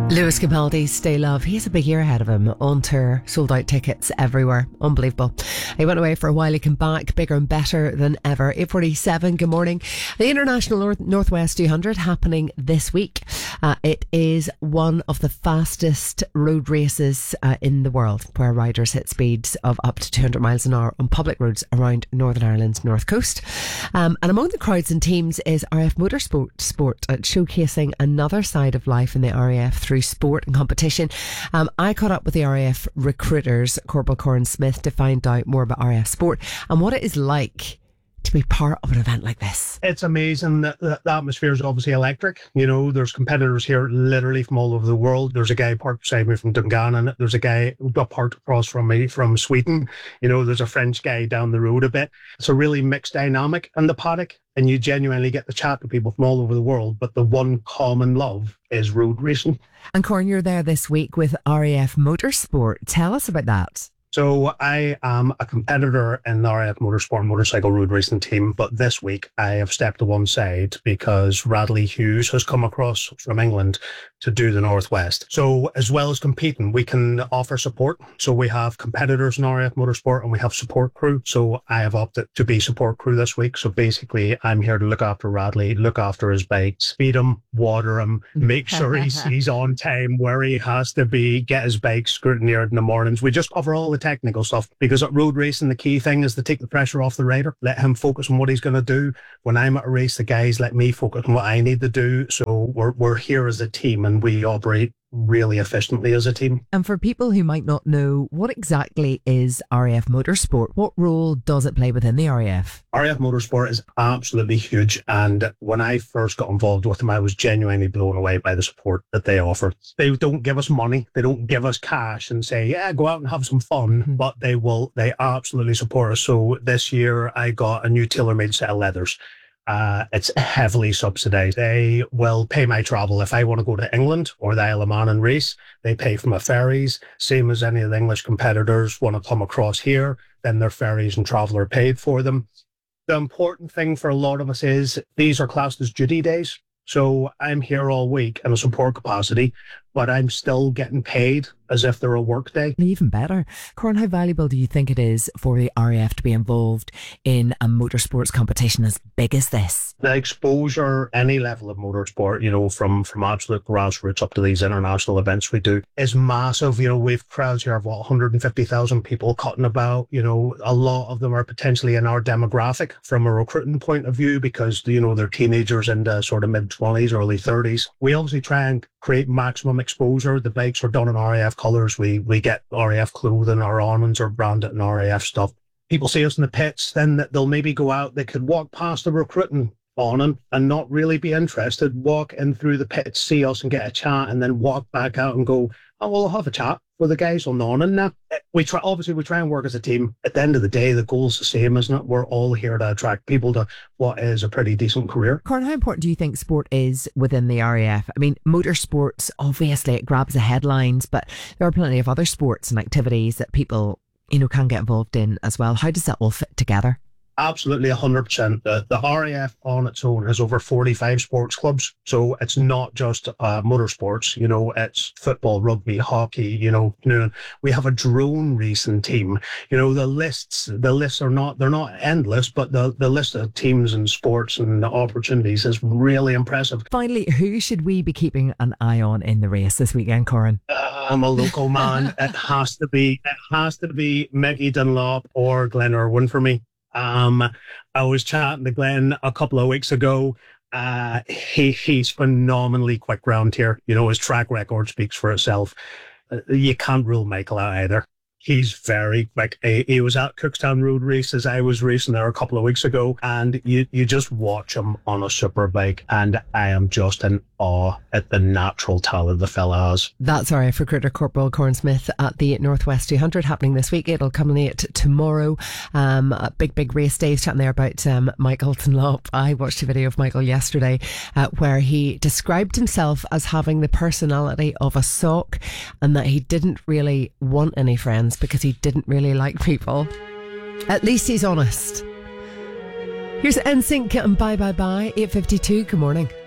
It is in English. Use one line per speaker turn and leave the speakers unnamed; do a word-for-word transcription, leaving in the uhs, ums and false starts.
Lewis Capaldi's Stay Love. He has a big year ahead of him. On tour, sold out tickets everywhere. Unbelievable. He went away for a while. He came back bigger and better than ever. eight forty-seven, good morning. The International North Northwest two hundred happening this week. Uh, it is one of the fastest road races uh, in the world, where riders hit speeds of up to two hundred miles an hour on public roads around Northern Ireland's north coast. Um, and among the crowds and teams is R A F Motorsport, sport, uh, showcasing another side of life in the R A F through sport and competition. Um, I caught up with the R A F recruiters, Corporal Corin Smith, to find out more about R A F sport and what it is like to be part of an event like this.
It's amazing. that the, the atmosphere is obviously electric. You know, there's competitors here literally from all over the world. There's a guy parked beside me from Dungannon. There's a guy parked across from me from Sweden. You know, there's a French guy down the road a bit. It's a really mixed dynamic in the paddock, and you genuinely get to chat to people from all over the world, but the one common love is road racing.
And Corin, you're there this week with R A F Motorsport. Tell us about that.
So I am a competitor in the R A F Motorsport motorcycle road racing team, but this week I have stepped to one side because Radley Hughes has come across from England to do the Northwest. So as well as competing, we can offer support. So we have competitors in R A F Motorsport and we have support crew. So I have opted to be support crew this week. So basically I'm here to look after Radley, look after his bike, speed him, water him, make sure he's, he's on time where he has to be, get his bike scrutineered in the mornings. We just cover all the technical stuff, because at road racing the key thing is to take the pressure off the rider, let him focus on what he's going to do. When I'm at a race, the guys let me focus on what I need to do. So we're we're here as a team and we operate really efficiently as a team.
And for people who might not know, what exactly is R A F Motorsport? What role does it play within the R A F?
R A F Motorsport is absolutely huge, and when I first got involved with them, I was genuinely blown away by the support that they offer. They don't give us money, they don't give us cash and say, yeah, go out and have some fun, mm-hmm. but they will, they absolutely support us. So this year I got a new tailor-made set of leathers. Uh, it's heavily subsidized. They will pay my travel. If I want to go to England or the Isle of Man and race, they pay for my ferries. Same as any of the English competitors want to come across here, then their ferries and travel are paid for them. The important thing for a lot of us is these are classed as duty days. So I'm here all week in a support capacity, but I'm still getting paid as if they're a work day.
Even better. Corin, how valuable do you think it is for the R A F to be involved in a motorsports competition as big as this?
The exposure, any level of motorsport, you know, from, from absolute grassroots up to these international events we do, is massive. You know, we've crowds here of what, one hundred fifty thousand people cutting about. You know, a lot of them are potentially in our demographic from a recruiting point of view because, you know, they're teenagers in the sort of mid-twenties, early thirties. We obviously try and create maximum exposure. The bikes are done in R A F colours. We we get R A F clothing. Our awnings are branded in R A F stuff. People see us in the pits, then they'll maybe go out. They could walk past the recruiting awning and not really be interested. Walk in through the pits, see us and get a chat, and then walk back out and go, oh, well, I'll have a chat with the guys on the awning now. We try, obviously, we try and work as a team. At the end of the day, the goal's the same, isn't it? We're all here to attract people to what is a pretty decent career.
Corin, how important do you think sport is within the R A F? I mean, motorsports, obviously, it grabs the headlines, but there are plenty of other sports and activities that people, you know, can get involved in as well. How does that all fit together?
Absolutely, one hundred percent. The, the R A F on its own has over forty-five sports clubs. So it's not just uh, motorsports, you know, it's football, rugby, hockey, you know, you know, we have a drone racing team. You know, the lists, the lists are not, they're not endless, but the, the list of teams and sports and the opportunities is really impressive.
Finally, who should we be keeping an eye on in the race this weekend, Corin?
Uh, I'm a local man. It has to be, it has to be Mickey Dunlop or Glenn Irwin for me. Um, I was chatting to Glenn a couple of weeks ago. Uh, he, he's phenomenally quick round here. You know, his track record speaks for itself. Uh, you can't rule Michael out either. He's very quick. He, he was at Cookstown Road Races. I was racing there a couple of weeks ago, and you, you just watch him on a super bike, and I am just in awe at the natural talent the fella has.
That's our recruiter Corporal Corin Smith at the Northwest two hundred happening this week. It'll culminate tomorrow. Um, a big, big race day. Chatting there about um, Michael Dunlop. I watched a video of Michael yesterday uh, where he described himself as having the personality of a sock and that he didn't really want any friends because he didn't really like people. At least he's honest. Here's N Sync and Bye Bye Bye, eight fifty-two. Good morning.